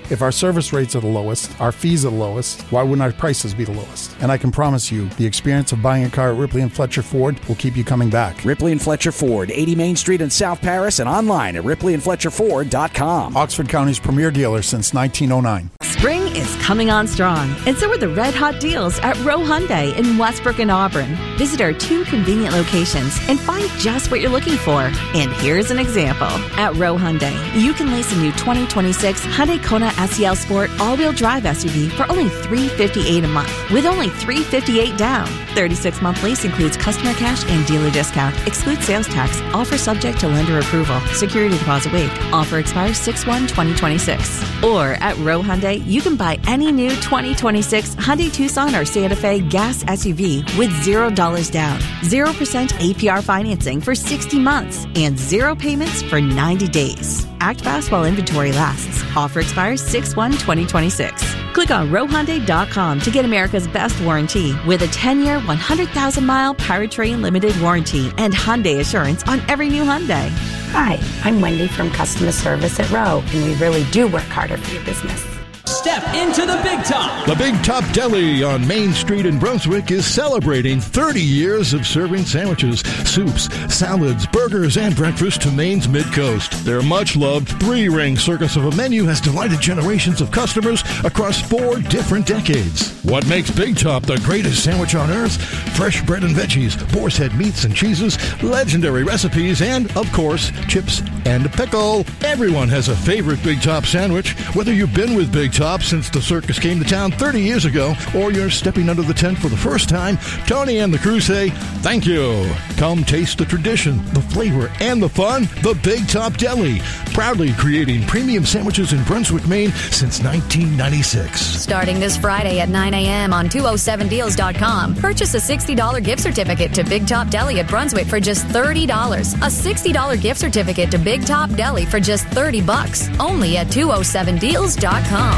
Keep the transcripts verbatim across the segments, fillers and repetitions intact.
If our service rates are the lowest, our fees are the lowest, why wouldn't our prices be the lowest? And I can promise you, the experience of buying a car at Ripley and Fletcher Ford will keep you coming back. Ripley and Fletcher Ford, eighty Main Street in South Paris, and online at ripley and fletcher ford dot com. Oxford County's premier dealer since nineteen oh nine. Spring is coming on strong, and so are the red hot deals at Rowe Hyundai in Westbrook and Auburn. Visit our two convenient locations and find just what you're looking for. And here's an example. At Rowe Hyundai, you can lease a new twenty twenty-six Hyundai Kona S E L Sport all-wheel drive S U V for only three hundred fifty-eight dollars a month, with only three hundred fifty-eight dollars down. thirty-six month lease includes customer cash and dealer discount. Excludes sales tax. Offer subject to lender approval. Security deposit waived. Offer expires six one twenty twenty-six. Or at Rowe Hyundai, you can buy any new twenty twenty-six Hyundai Tucson or Santa Fe gas S U V with zero dollars down, zero percent A P R financing for sixty months, and zero payments for ninety days. Act fast while inventory lasts. Offer expires six one twenty twenty-six. Click on rowe hyundai dot com to get America's best warranty with a ten-year, one hundred thousand mile powertrain limited warranty and Hyundai Assurance on every new Hyundai. Hi, I'm Wendy from customer service at Rowe, and we really do work harder for your business. Step into the Big Top. The Big Top Deli on Main Street in Brunswick is celebrating thirty years of serving sandwiches, soups, salads, burgers, and breakfast to Maine's Mid-Coast. Their much-loved three-ring circus of a menu has delighted generations of customers across four different decades. What makes Big Top the greatest sandwich on earth? Fresh bread and veggies, boar's head meats and cheeses, legendary recipes, and, of course, chips and a pickle. Everyone has a favorite Big Top sandwich, whether you've been with Big Top since the circus came to town thirty years ago, or you're stepping under the tent for the first time. Tony and the crew say thank you. Come taste the tradition, the flavor, and the fun. The Big Top Deli, proudly creating premium sandwiches in Brunswick, Maine since nineteen ninety-six. Starting this Friday at nine a.m. on two oh seven deals dot com. Purchase a sixty dollars gift certificate to Big Top Deli at Brunswick for just thirty dollars. A sixty dollars gift certificate to Big Top Deli for just thirty bucks. Only at two oh seven deals dot com.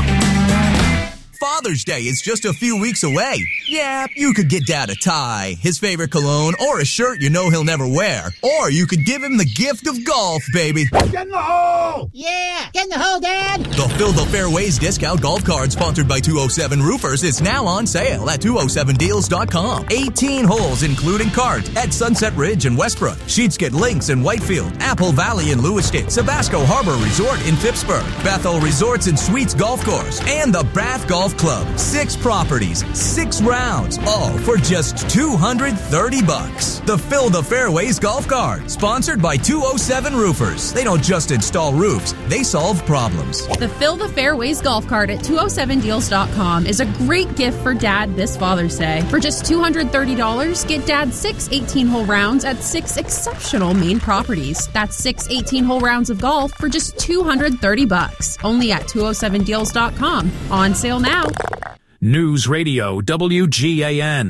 Father's Day is just a few weeks away. Yeah, you could get Dad a tie, his favorite cologne, or a shirt you know he'll never wear. Or you could give him the gift of golf, baby. Get in the hole! Yeah, get in the hole, Dad! The Fill the Fairways discount golf card sponsored by two oh seven Roofers is now on sale at two oh seven deals dot com. eighteen holes including cart at Sunset Ridge in Westbrook, Sheetsket Links in Whitefield, Apple Valley in Lewiston, Sabasco Harbor Resort in Phippsburg, Bethel Resorts and Suites Golf Course, and the Bath Golf Club. Six properties, six rounds, all for just two hundred thirty bucks. The Fill the Fairways golf cart, sponsored by two oh seven Roofers. They don't just install roofs, they solve problems. The Fill the Fairways golf cart at two oh seven deals dot com is a great gift for Dad this Father's Day. For just two hundred thirty dollars, get Dad six eighteen-hole rounds at six exceptional Maine properties. That's six eighteen-hole rounds of golf for just two hundred thirty bucks. Only at two oh seven deals dot com. On sale now. News Radio W G A N.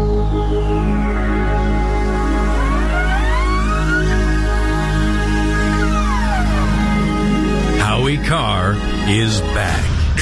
Howie Carr is back.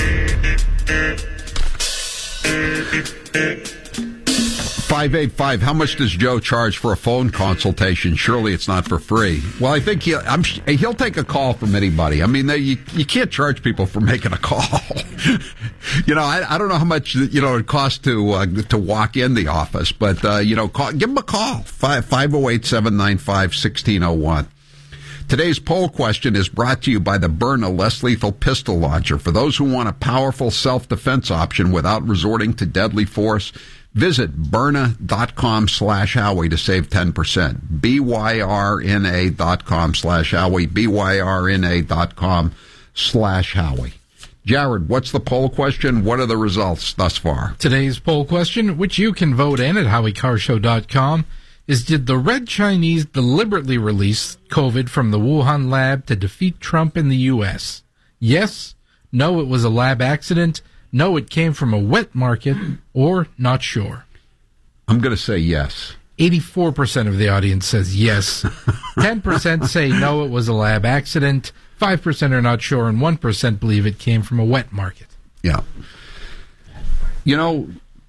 five eight five, how much does Joe charge for a phone consultation? Surely it's not for free. Well, I think he'll, I'm, he'll take a call from anybody. I mean, they, you, you can't charge people for making a call. You know, I, I don't know how much, you know, it costs to uh, to walk in the office, but, uh, you know, call, give them a call, five oh eight, seven nine five, one six oh one. Today's poll question is brought to you by the Byrna Less Lethal Pistol Launcher. For those who want a powerful self-defense option without resorting to deadly force, visit Byrna.com slash Howie to save ten percent. B-Y-R-N-A dot com slash Howie. B-Y-R-N-A dot com slash Howie. Jared, what's the poll question? What are the results thus far? Today's poll question, which you can vote in at Howie Carr Show dot com, is did the Red Chinese deliberately release COVID from the Wuhan lab to defeat Trump in the U S? Yes, no, it was a lab accident, no, it came from a wet market, or not sure. I'm going to say yes. eighty-four percent of the audience says yes. ten percent say no, it was a lab accident. five percent are not sure, and one percent believe it came from a wet market. Yeah. You know,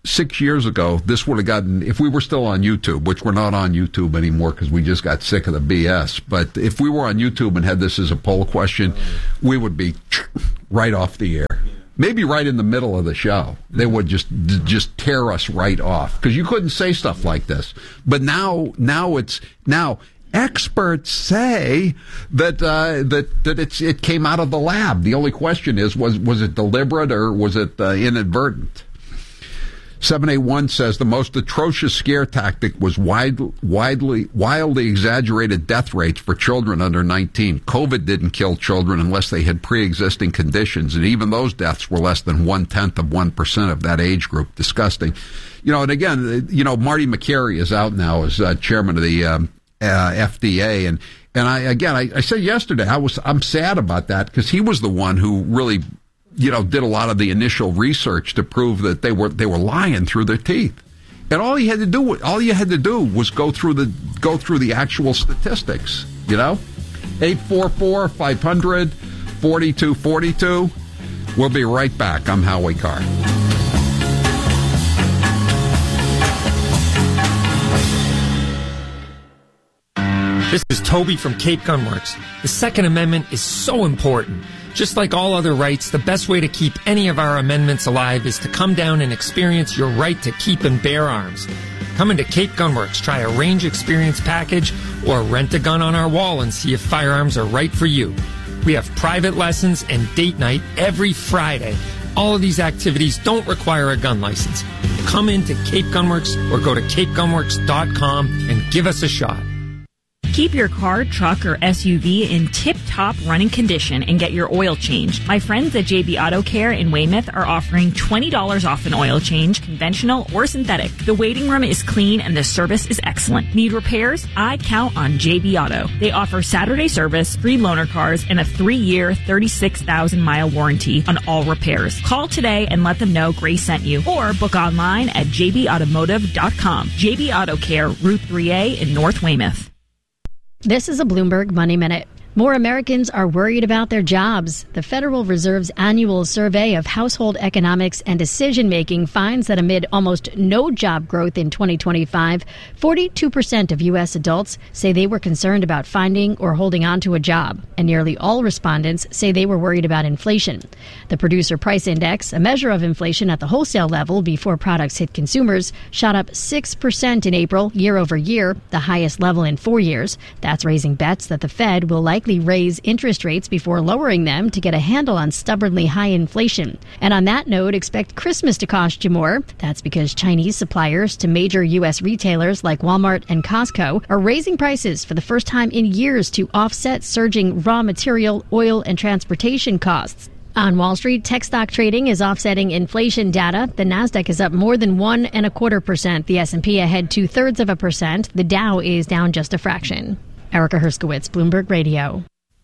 six years ago, this would have gotten, if we were still on YouTube, which we're not on YouTube anymore because we just got sick of the B S, but if we were on YouTube and had this as a poll question, we would be right off the air. Maybe right in the middle of the show. They would just just tear us right off because you couldn't say stuff like this. But now, now it's, now, experts say that uh, that that it's it came out of the lab. The only question is, was was it deliberate or was it uh, inadvertent? seven eight one says the most atrocious scare tactic was wide, widely, wildly exaggerated death rates for children under nineteen. COVID didn't kill children unless they had pre-existing conditions, and even those deaths were less than one-tenth of one percent of that age group. Disgusting. You know, and again, you know, Marty McCary is out now as uh, chairman of the um, uh, F D A, and and I again, I, I said yesterday, I was I'm sad about that because he was the one who really, you know, did a lot of the initial research to prove that they were they were lying through their teeth. And all he had to do all you had to do was go through the go through the actual statistics, you know? eight four four, five hundred, forty-two forty-two. We'll be right back. I'm Howie Carr. This is Toby from Cape Gunworks. The Second Amendment is so important. Just like all other rights, the best way to keep any of our amendments alive is to come down and experience your right to keep and bear arms. Come into Cape Gunworks, try a range experience package, or rent a gun on our wall and see if firearms are right for you. We have private lessons and date night every Friday. All of these activities don't require a gun license. Come into Cape Gunworks or go to cape gunworks dot com and give us a shot. Keep your car, truck, or S U V in tip-top running condition and get your oil changed. My friends at J B Auto Care in Weymouth are offering twenty dollars off an oil change, conventional or synthetic. The waiting room is clean and the service is excellent. Need repairs? I count on J B Auto. They offer Saturday service, free loaner cars, and a three-year, thirty-six thousand mile warranty on all repairs. Call today and let them know Grace sent you, or book online at j b automotive dot com. J B Auto Care, Route three A in North Weymouth. This is a Bloomberg Money Minute. More Americans are worried about their jobs. The Federal Reserve's annual survey of household economics and decision-making finds that amid almost no job growth in twenty twenty-five, forty-two percent of U S adults say they were concerned about finding or holding on to a job, and nearly all respondents say they were worried about inflation. The Producer Price Index, a measure of inflation at the wholesale level before products hit consumers, shot up six percent in April, year over year, the highest level in four years. That's raising bets that the Fed will likely raise interest rates before lowering them to get a handle on stubbornly high inflation. And on that note, expect Christmas to cost you more. That's because Chinese suppliers to major U S retailers like Walmart and Costco are raising prices for the first time in years to offset surging raw material, oil, and transportation costs. On Wall Street, tech stock trading is offsetting inflation data. The Nasdaq is up more than one and a quarter percent. The S and P ahead two thirds of a percent. The Dow is down just a fraction. Erica Herskowitz, Bloomberg Radio.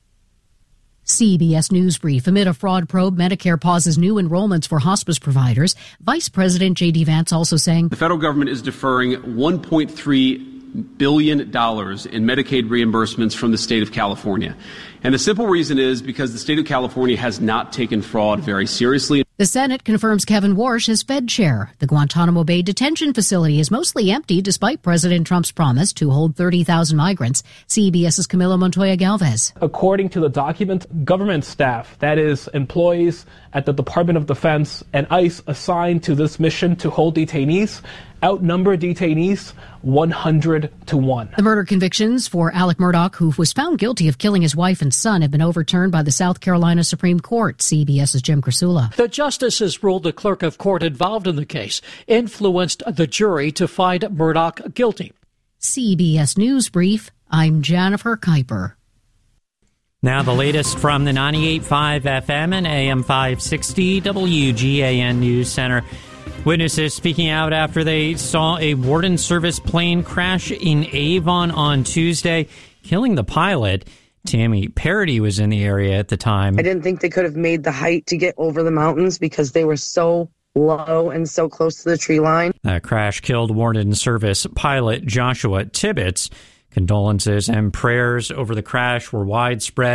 C B S News Brief. Amid a fraud probe, Medicare pauses new enrollments for hospice providers. Vice President J D Vance also saying the federal government is deferring one point three billion dollars in Medicaid reimbursements from the state of California. And the simple reason is because the state of California has not taken fraud very seriously. The Senate confirms Kevin Warsh as Fed chair. The Guantanamo Bay detention facility is mostly empty despite President Trump's promise to hold thirty thousand migrants. CBS's Camilo Montoya Galvez. According to the document, government staff, that is, employees at the Department of Defense and ICE assigned to this mission to hold detainees, outnumber detainees one hundred to one. The murder convictions for Alec Murdaugh, who was found guilty of killing his wife and son, have been overturned by the South Carolina Supreme Court. CBS's Jim Krasula. The justices ruled the clerk of court involved in the case influenced the jury to find Murdaugh guilty. C B S News Brief, I'm Jennifer Kuiper. Now the latest from the ninety-eight point five F M and A M five sixty W G A N News Center. Witnesses speaking out after they saw a Warden Service plane crash in Avon on Tuesday, killing the pilot. Tammy Parody was in the area at the time. I didn't think they could have made the height to get over the mountains because they were so low and so close to the tree line. That crash killed Warden Service pilot Joshua Tibbetts. Condolences and prayers over the crash were widespread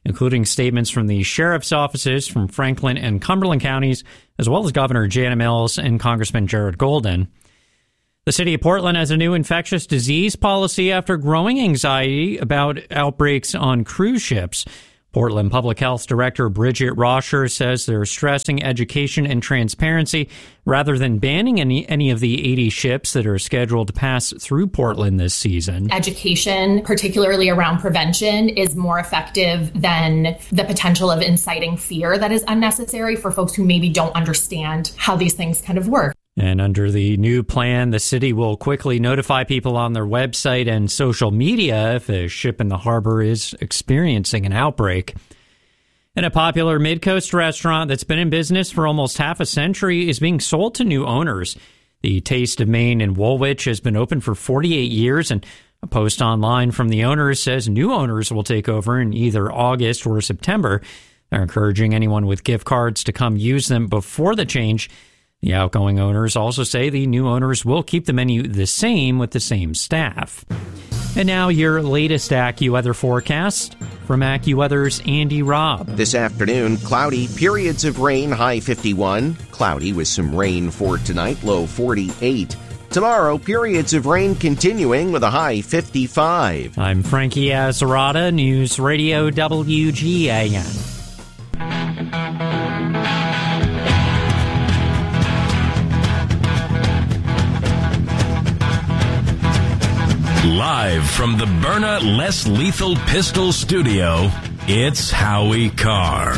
including statements from the sheriff's offices from Franklin and Cumberland counties, as well as Governor Jana Mills and Congressman Jared Golden. The city of Portland has a new infectious disease policy after growing anxiety about outbreaks on cruise ships. Portland Public Health Director Bridget Rosher says they're stressing education and transparency rather than banning any, any of the eighty ships that are scheduled to pass through Portland this season. Education, particularly around prevention, is more effective than the potential of inciting fear that is unnecessary for folks who maybe don't understand how these things kind of work. And under the new plan, the city will quickly notify people on their website and social media if a ship in the harbor is experiencing an outbreak. And a popular Mid-Coast restaurant that's been in business for almost half a century is being sold to new owners. The Taste of Maine in Woolwich has been open for forty-eight years, and a post online from the owners says new owners will take over in either August or September. They're encouraging anyone with gift cards to come use them before the change. The outgoing owners also say the new owners will keep the menu the same with the same staff. And now your latest AccuWeather forecast from AccuWeather's Andy Robb. This afternoon, cloudy, periods of rain, high fifty-one. Cloudy with some rain for tonight, low forty-eight. Tomorrow, periods of rain continuing with a high fifty-five. I'm Frankie Azzarata, News Radio W G A N. Live from the Byrna Less Lethal Pistol Studio, it's Howie Carr.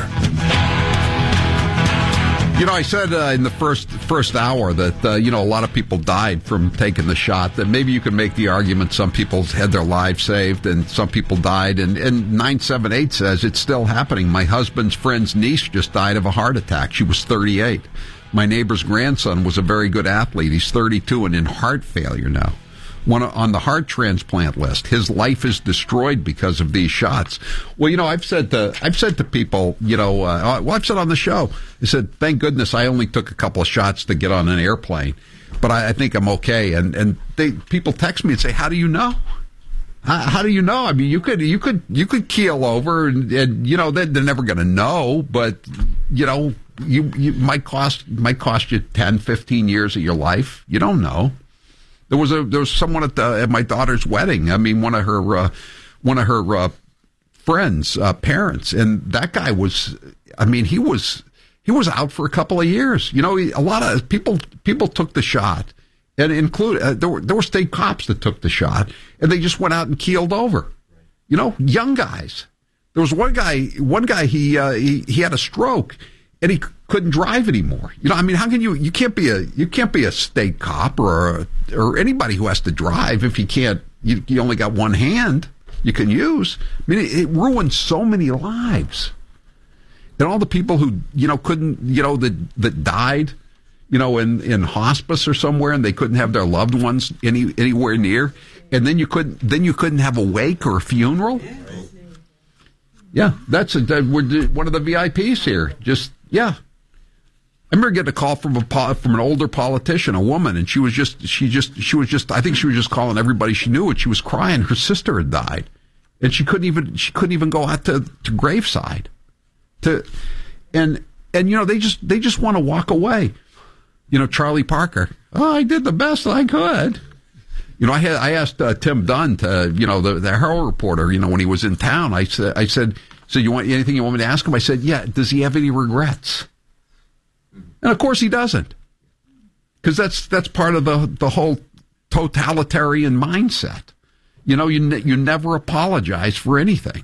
You know, I said uh, in the first first hour that, uh, you know, a lot of people died from taking the shot, that maybe you could make the argument some people had their lives saved and some people died. And, and nine seven eight says it's still happening. My husband's friend's niece just died of a heart attack. She was thirty-eight. My neighbor's grandson was a very good athlete. He's thirty-two and in heart failure now. One on the heart transplant list. His life is destroyed because of these shots. Well, you know, I've said to I've said to people, you know, uh, well, I've said on the show, I said, thank goodness I only took a couple of shots to get on an airplane, but I, I think I'm okay. And and they people text me and say, how do you know? How, how do you know? I mean, you could you could you could keel over, and, and you know they're, they're never going to know, but you know, you you might cost might cost you ten, fifteen years of your life. You don't know. There was a there was someone at the, at my daughter's wedding. I mean, one of her uh, one of her uh, friends' uh, parents, and that guy was. I mean, he was he was out for a couple of years. You know, he, a lot of people people took the shot, and include uh, there were there were state cops that took the shot, and they just went out and keeled over. You know, young guys. There was one guy. One guy. He uh, he he had a stroke, and he couldn't drive anymore. You know, I mean, how can you? You can't be a you can't be a state cop or a, or anybody who has to drive if you can't. You, you only got one hand you can use. I mean, it, it ruined so many lives, and all the people who you know couldn't you know that that died, you know, in, in hospice or somewhere, and they couldn't have their loved ones any anywhere near, and then you couldn't then you couldn't have a wake or a funeral. Yeah, that's a, we're one of the V I Ps here. Just yeah. I remember getting a call from a from an older politician, a woman, and she was just she just she was just I think she was just calling everybody she knew, and she was crying. Her sister had died, and she couldn't even she couldn't even go out to, to graveside, to and and you know they just they just want to walk away. You know, Charlie Parker. Oh, I did the best I could. You know, I had I asked uh, Tim Dunn, to, you know, the the Herald reporter. You know, when he was in town, I said I said, so you want anything you want me to ask him? I said, yeah. Does he have any regrets? And of course he doesn't, because that's that's part of the the whole totalitarian mindset. You know, you ne- you never apologize for anything.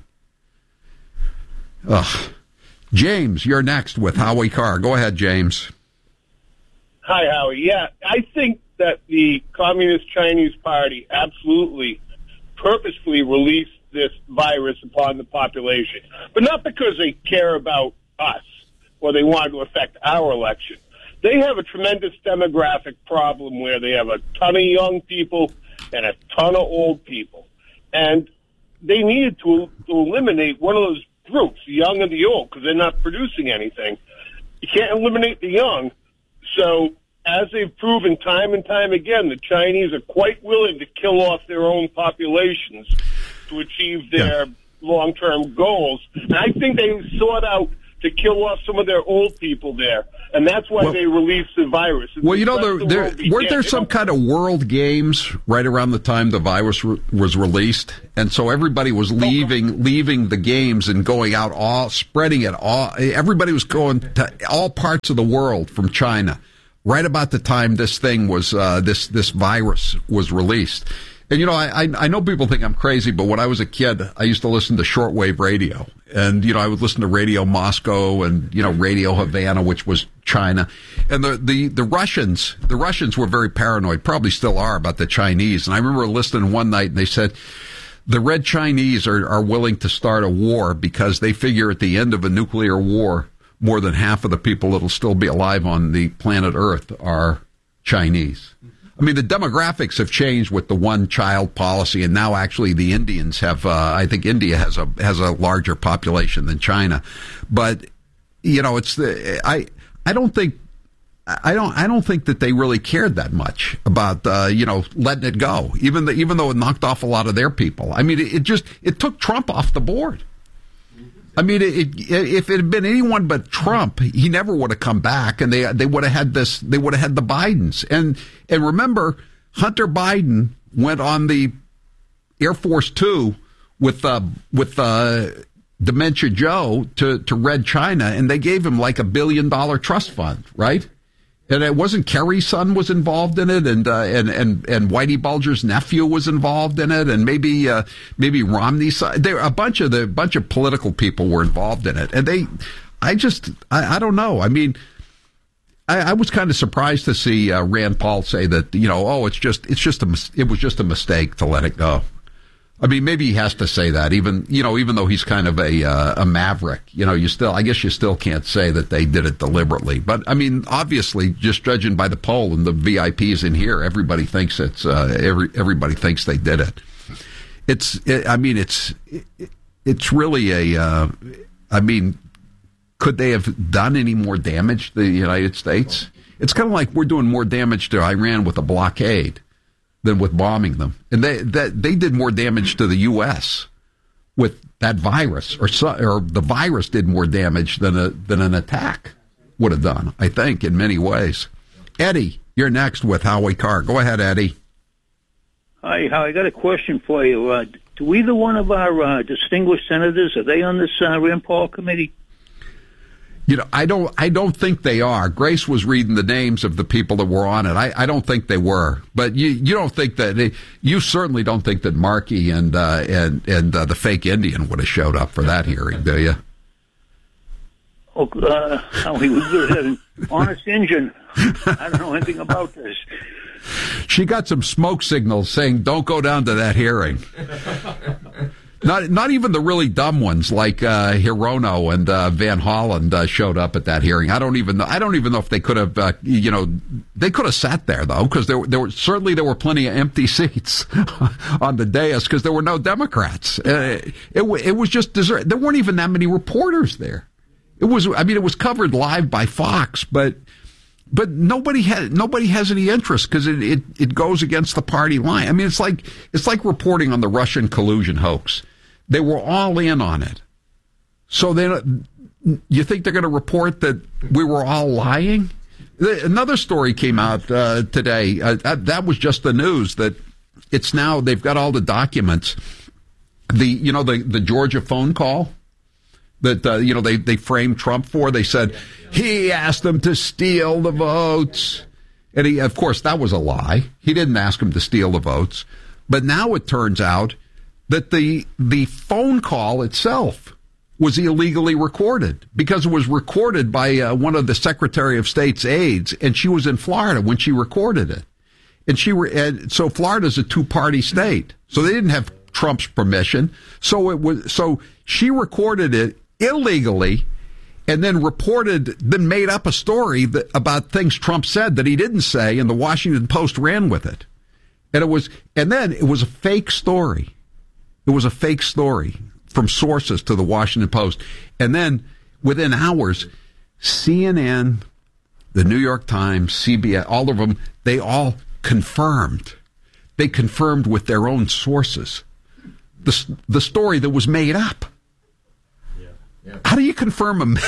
Ugh. James, you're next with Howie Carr. Go ahead, James. Hi, Howie. Yeah, I think that the Communist Chinese Party absolutely purposefully released this virus upon the population, but not because they care about us or they wanted to affect our election. They have a tremendous demographic problem where they have a ton of young people and a ton of old people. And they needed to, to eliminate one of those groups, the young and the old, because they're not producing anything. You can't eliminate the young. So as they've proven time and time again, the Chinese are quite willing to kill off their own populations to achieve their, yeah. long-term goals. And I think they sought out to kill off some of their old people there. And that's why well, they released the virus. It's well, you know, there, the there, weren't there some kind of world games right around the time the virus re- was released? And so everybody was leaving leaving the games and going out, all spreading it. all. Everybody was going to all parts of the world from China right about the time this thing was, uh, this this virus was released. And, you know, I, I know people think I'm crazy, but when I was a kid, I used to listen to shortwave radio. And, you know, I would listen to Radio Moscow and, you know, Radio Havana, which was China. And the, the, the Russians, the Russians were very paranoid, probably still are, about the Chinese. And I remember listening one night and they said, the Red Chinese are, are willing to start a war because they figure at the end of a nuclear war, more than half of the people that'll still be alive on the planet Earth are Chinese. I mean, the demographics have changed with the one-child policy, and now actually the Indians have. Uh, I think India has a has a larger population than China, but you know, it's the I I don't think I don't I don't think that they really cared that much about uh, you know letting it go, even the, even though it knocked off a lot of their people. I mean, it, it just it took Trump off the board. I mean, it, it, if it had been anyone but Trump, he never would have come back, and they they would have had this. They would have had the Bidens, and and remember, Hunter Biden went on the Air Force Two with uh, with uh, Dementia Joe to to Red China, and they gave him like a billion dollar trust fund, right? And it wasn't Kerry's son was involved in it, and uh, and and and Whitey Bulger's nephew was involved in it, and maybe uh, maybe Romney's son. There a bunch of the bunch of political people were involved in it, and they, I just I, I don't know. I mean, I, I was kind of surprised to see uh, Rand Paul say that you know oh it's just it's just a it was just a mistake to let it go. I mean, maybe he has to say that, even you know, even though he's kind of a uh, a maverick. You know, you still, I guess, you still can't say that they did it deliberately. But I mean, obviously, just judging by the poll and the V I Ps in here, everybody thinks it's uh, every everybody thinks they did it. It's, it, I mean, it's it, it's really a. Uh, I mean, could they have done any more damage to the United States? It's kind of like we're doing more damage to Iran with a blockade than with bombing them. And they that they did more damage to the U S with that virus, or so, or the virus did more damage than a than an attack would have done, I think, in many ways. Eddie, you're next with Howie Carr. Go ahead, Eddie. Hi, Howie. I got a question for you. Uh, do either one of our uh, distinguished senators, are they on this uh, Rand Paul committee? You know, I don't. I don't think they are. Grace was reading the names of the people that were on it. I, I don't think they were. But you, you don't think that. You certainly don't think that Markey and uh, and and uh, the fake Indian would have showed up for that hearing, do you? Oh, uh, how he was an honest Indian. I don't know anything about this. She got some smoke signals saying, "Don't go down to that hearing." Not not even the really dumb ones like uh, Hirono and uh, Van Hollen uh, showed up at that hearing. I don't even know. I don't even know if they could have. Uh, you know, they could have sat there though, because there there were certainly there were plenty of empty seats on the dais because there were no Democrats. Uh, it it was just desert. There weren't even that many reporters there. It was. I mean, it was covered live by Fox, but. But nobody has nobody has any interest because it, it, it goes against the party line. I mean, it's like it's like reporting on the Russian collusion hoax. They were all in on it. So then, you think they're going to report that we were all lying? Another story came out uh, today. Uh, that, that was just the news that it's now they've got all the documents. The you know the the Georgia phone call that uh, you know they they framed Trump for. They said he asked them to steal the votes, and he of course that was a lie. He didn't ask them to steal the votes, but now it turns out that the the phone call itself was illegally recorded because it was recorded by uh, one of the Secretary of State's aides, and she was in Florida when she recorded it, and she were and so Florida's a two party state, so they didn't have Trump's permission, so it was so she recorded it illegally, and then reported, then made up a story that, about things Trump said that he didn't say, and the Washington Post ran with it. And it was, and then it was a fake story. It was a fake story from sources to the Washington Post. And then within hours, C N N, the New York Times, C B S, all of them, they all confirmed. They confirmed with their own sources the the story that was made up. Yeah. Yeah. How do you confirm a?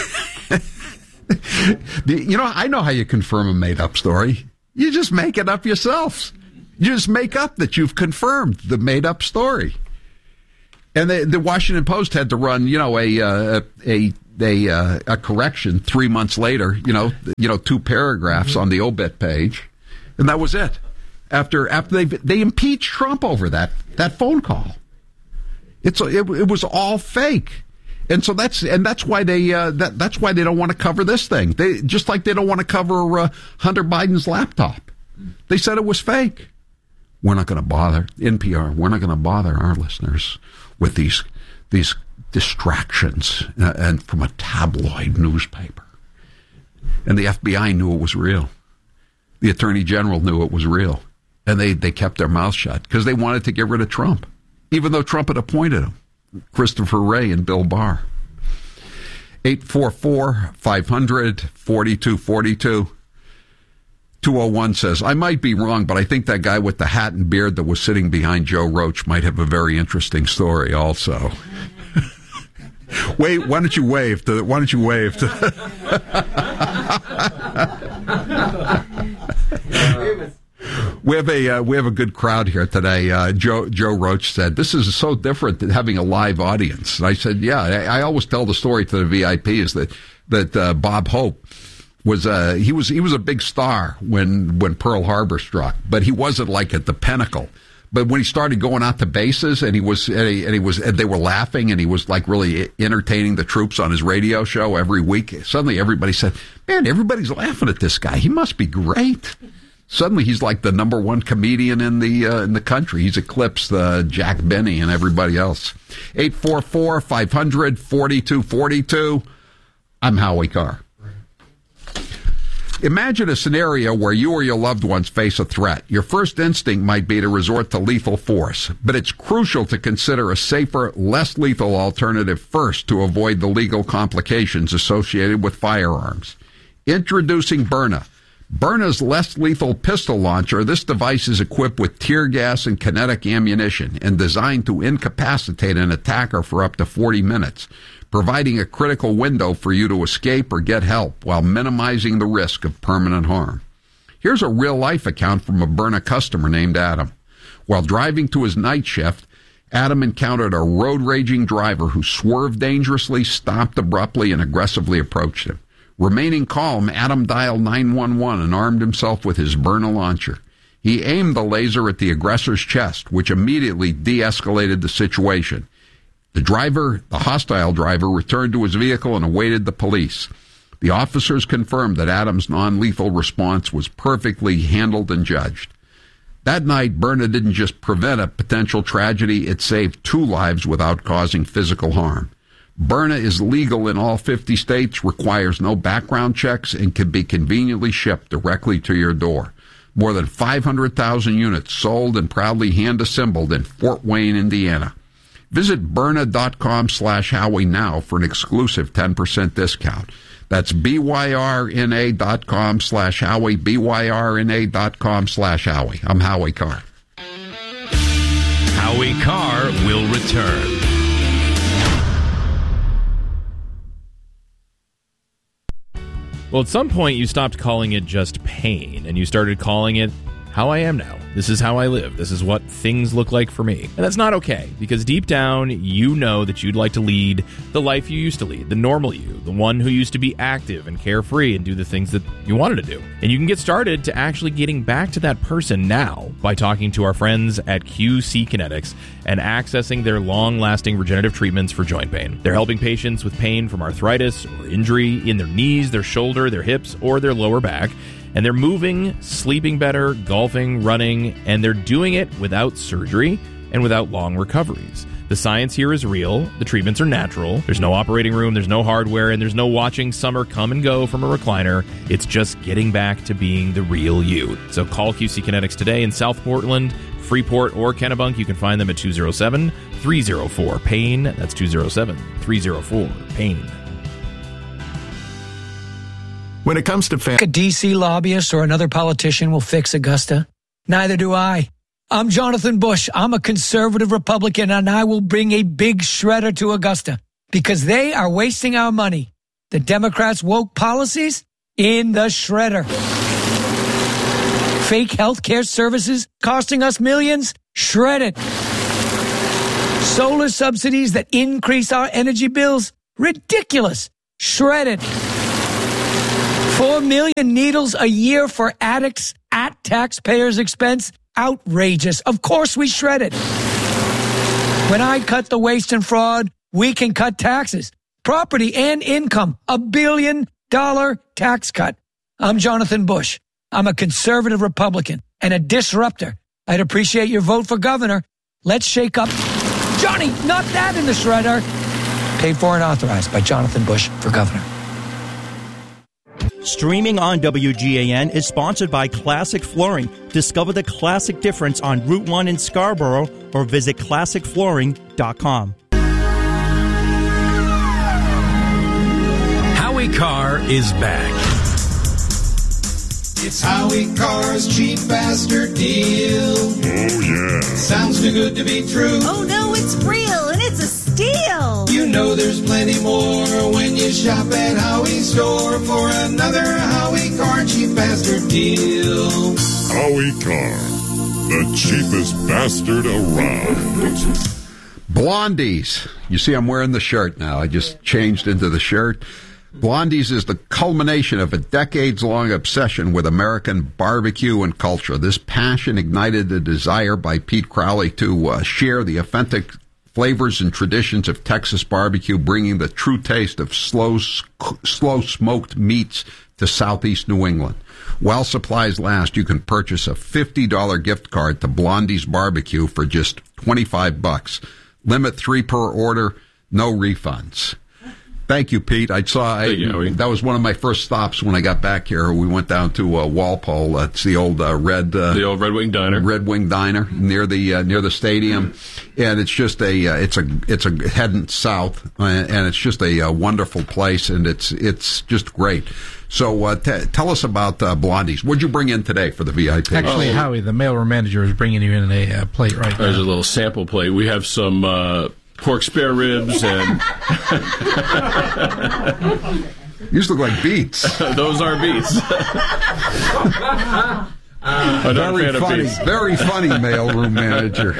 You know, I know how you confirm a made up story. You just make it up yourselves. You just make up that you've confirmed the made up story. And the, the Washington Post had to run, you know, a uh, a a uh, a correction three months later. You know, you know, two paragraphs mm-hmm. on the obit page, and that was it. After after they they impeached Trump over that that phone call, it's it, it was all fake, and so that's and that's why they uh, that that's why they don't want to cover this thing. They just like they don't want to cover uh, Hunter Biden's laptop. They said it was fake. We're not going to bother N P R. We're not going to bother our listeners with these these distractions uh, and from a tabloid newspaper. And the F B I knew it was real. The Attorney General knew it was real. And they, they kept their mouths shut because they wanted to get rid of Trump, even though Trump had appointed him. Christopher Wray and Bill Barr. eight four four, five hundred, forty-two forty-two. two oh one says, I might be wrong, but I think that guy with the hat and beard that was sitting behind Joe Roach might have a very interesting story also. Wait, why don't you wave to, why don't you wave to, we have a, uh, we have a good crowd here today. Uh, Joe, Joe Roach said, this is so different than having a live audience. And I said, yeah, I, I always tell the story to the V I Ps that, that, uh, Bob Hope, was uh he was he was a big star when when Pearl Harbor struck, but he wasn't like at the pinnacle. But when he started going out to bases and he was and he, and he was and they were laughing and he was like really entertaining the troops on his radio show every week, suddenly everybody said, "Man, everybody's laughing at this guy. He must be great." Suddenly he's like the number one comedian in the uh, in the country. He's eclipsed uh, Jack Benny and everybody else. eight four four, five hundred, forty-two forty-two. I'm Howie Carr. Imagine a scenario where you or your loved ones face a threat. Your first instinct might be to resort to lethal force, but it's crucial to consider a safer, less lethal alternative first to avoid the legal complications associated with firearms. Introducing Byrna. Byrna's less lethal pistol launcher, this device is equipped with tear gas and kinetic ammunition and designed to incapacitate an attacker for up to forty minutes. Providing a critical window for you to escape or get help while minimizing the risk of permanent harm. Here's a real-life account from a Byrna customer named Adam. While driving to his night shift, Adam encountered a road-raging driver who swerved dangerously, stopped abruptly, and aggressively approached him. Remaining calm, Adam dialed nine one one and armed himself with his Byrna launcher. He aimed the laser at the aggressor's chest, which immediately de-escalated the situation. The driver, the hostile driver, returned to his vehicle and awaited the police. The officers confirmed that Adam's non-lethal response was perfectly handled and judged. That night, Byrna didn't just prevent a potential tragedy, it saved two lives without causing physical harm. Byrna is legal in all fifty states, requires no background checks, and can be conveniently shipped directly to your door. More than five hundred thousand units sold and proudly hand-assembled in Fort Wayne, Indiana. Visit Byrna.com slash Howie now for an exclusive ten percent discount. That's B-Y-R-N-A dot com slash Howie, B-Y-R-N-A dot com slash Howie. I'm Howie Carr. Howie Carr will return. Well, at some point you stopped calling it just pain, and you started calling it how I am now. This is how I live. This is what things look like for me. And that's not okay, because deep down, you know that you'd like to lead the life you used to lead, the normal you, the one who used to be active and carefree and do the things that you wanted to do. And you can get started to actually getting back to that person now by talking to our friends at Q C Kinetics and accessing their long-lasting regenerative treatments for joint pain. They're helping patients with pain from arthritis or injury in their knees, their shoulder, their hips, or their lower back. And they're moving, sleeping better, golfing, running, and they're doing it without surgery and without long recoveries. The science here is real. The treatments are natural. There's no operating room, there's no hardware, and there's no watching summer come and go from a recliner. It's just getting back to being the real you. So call Q C Kinetics today in South Portland, Freeport, or Kennebunk. You can find them at two oh seven, three oh four, pain. That's two oh seven, three oh four, pain. When it comes to fam- a D C lobbyist or another politician will fix Augusta. Neither do I. I'm Jonathan Bush. I'm a conservative Republican, and I will bring a big shredder to Augusta because they are wasting our money. The Democrats' woke policies in the shredder. Fake healthcare services costing us millions? Shredded. Solar subsidies that increase our energy bills? Ridiculous. Shredded. Four million needles a year for addicts at taxpayers' expense? Outrageous. Of course we shred it. When I cut the waste and fraud, we can cut taxes, property and income. A billion dollar tax cut. I'm Jonathan Bush. I'm a conservative Republican and a disruptor. I'd appreciate your vote for governor. Let's shake up. Johnny, not that in the shredder. Paid for and authorized by Jonathan Bush for governor. Streaming on W G A N is sponsored by Classic Flooring. Discover the classic difference on Route one in Scarborough or visit classic flooring dot com. Howie Carr is back. It's Howie Carr's cheap bastard deal. Oh, yeah. Sounds too good to be true. Oh, no, it's real, and it's a steal. You know there's plenty more when you shop at Howie's store for another Howie Carr cheap bastard deal. Howie Carr, the cheapest bastard around. Blondies. You see, I'm wearing the shirt now. I just changed into the shirt. Blondies is the culmination of a decades-long obsession with American barbecue and culture. This passion ignited the desire by Pete Crowley to uh, share the authentic flavors and traditions of Texas barbecue, bringing the true taste of slow, slow smoked meats to southeast New England. While supplies last, you can purchase a fifty dollars gift card to Blondie's Barbecue for just twenty-five bucks. Limit three per order, no refunds. Thank you, Pete. I saw I, you, that was one of my first stops when I got back here. We went down to uh, Walpole. That's the old uh, red, uh, the old Red Wing Diner, Red Wing Diner near the uh, near the stadium, and it's just a uh, it's a it's a heading south, uh, and it's just a uh, wonderful place, and it's it's just great. So uh, t- tell us about uh, Blondies. What'd you bring in today for the V I P? Actually, oh. Howie, the mailroom manager is bringing you in a uh, plate right now. There's a little sample plate. We have some. Uh, Pork spare ribs and these look like beets. Those are beets. Uh, very funny, very funny mailroom manager.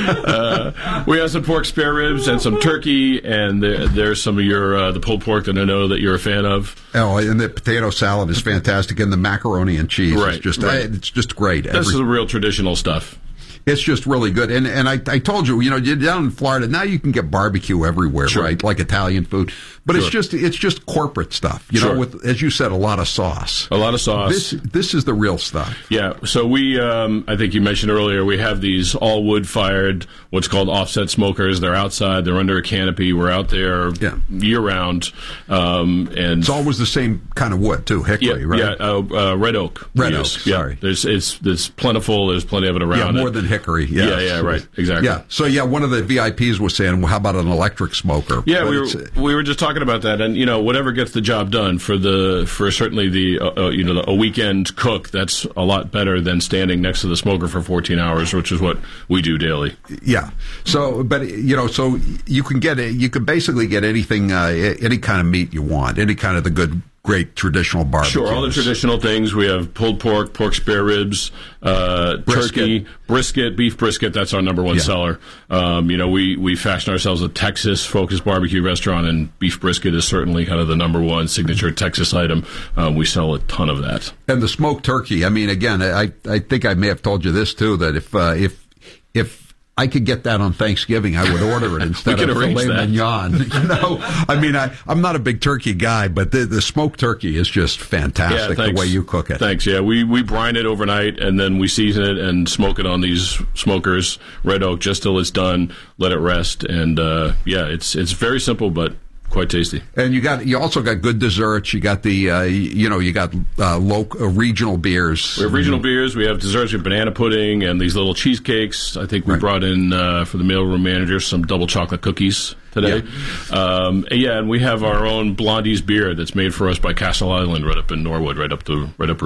uh, we have some pork spare ribs and some turkey, and there, there's some of your uh, the pulled pork that I know that you're a fan of. Oh, and the potato salad is fantastic, and the macaroni and cheese right, is just right. uh, it's just great. This Every- is the real traditional stuff. It's just really good. And and I, I told you, you know, you're down in Florida, now you can get barbecue everywhere, sure. right? Like Italian food. But sure. it's just it's just corporate stuff, you sure. know, with, as you said, a lot of sauce. A lot of sauce. This this is the real stuff. Yeah. So we, um, I think you mentioned earlier, we have these all wood-fired, what's called offset smokers. They're outside. They're under a canopy. We're out there yeah. year-round. Um, and it's always the same kind of wood, too, hickory, yeah, right? Yeah, uh, uh, red oak. Red oak, use. sorry. Yeah. There's, it's, it's plentiful. There's plenty of it around. Yeah, more it. than hickory. Yeah, yes. yeah, right. Exactly. Yeah. So, yeah, one of the V I Ps was saying, well, how about an electric smoker? Yeah, but we were, we were just talking about that. And, you know, whatever gets the job done for the for certainly the uh, uh, you know a weekend cook, that's a lot better than standing next to the smoker for fourteen hours, which is what we do daily. Yeah. So, but you know, so you can get it. You can basically get anything, uh, any kind of meat you want, any kind of the good. Great traditional barbecue. Sure, all the traditional things. We have pulled pork, pork spare ribs, uh, brisket. turkey, brisket, beef brisket. That's our number one yeah. seller. Um, you know, we, we fashion ourselves a Texas-focused barbecue restaurant, and beef brisket is certainly kind of the number one signature Texas item. Um, we sell a ton of that. And the smoked turkey. I mean, again, I I think I may have told you this too, that if uh, if if I could get that on Thanksgiving, I would order it instead of filet mignon. You know, I mean, I, I'm not a big turkey guy, but the, the smoked turkey is just fantastic yeah, the way you cook it. Thanks. Yeah, we, we brine it overnight, and then we season it and smoke it on these smokers, red oak, just till it's done. Let it rest, and uh, yeah, it's it's very simple, but quite tasty. And you got you also got good desserts. You got the uh, you know you got uh, local uh, regional beers. We have regional beers. We have desserts. We have banana pudding and these little cheesecakes. I think we right. brought in uh, for the mailroom manager some double chocolate cookies today. Yeah. Um, and yeah, and we have our own Blondie's beer that's made for us by Castle Island, right up in Norwood, right up the right up Route One.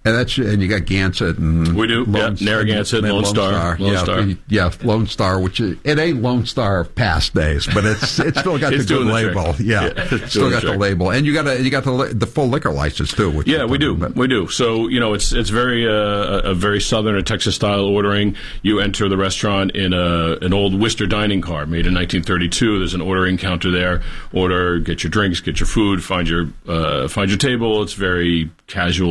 And that's and you got Gansett and we do Lone, yeah, Narragansett, Lone, Lone Star, Star. Lone yeah, Star. The, yeah, Lone Star, which is, it ain't Lone Star of past days, but it's it's still got it's the good the label. Trick. Yeah, yeah it's still got the, the label, and you got a, you got the the full liquor license too. Which yeah, we do, we do. So you know, it's it's very uh, a very southern or Texas style ordering. You enter the restaurant in a an old Worcester dining car made in nineteen thirty-two. There's an ordering counter there. Order, get your drinks, get your food, find your uh, find your table. It's very casual.